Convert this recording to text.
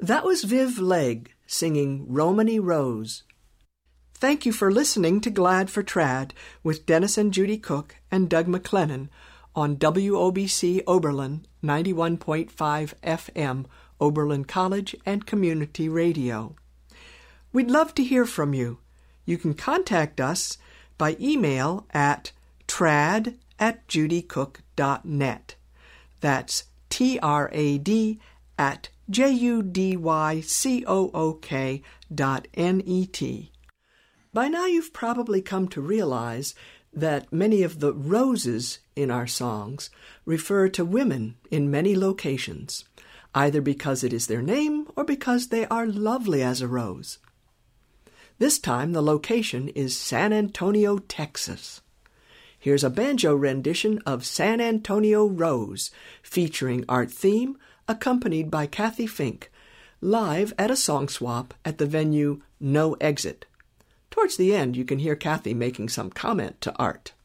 That was Viv Legg singing Romany Rose. Thank you for listening to Glad for Trad with Dennis and Judy Cook and Doug McLennan on WOBC Oberlin 91.5 FM, Oberlin College and Community Radio. We'd love to hear from you. You can contact us by email at trad@judycook.net. That's trad@judycook.net. By now you've probably come to realize that many of the roses in our songs refer to women in many locations, either because it is their name or because they are lovely as a rose. This time the location is San Antonio, Texas. Here's a banjo rendition of San Antonio Rose, featuring Art Theme, accompanied by Kathy Fink, live at a song swap at the venue No Exit. Towards the end, you can hear Kathy making some comment to Art.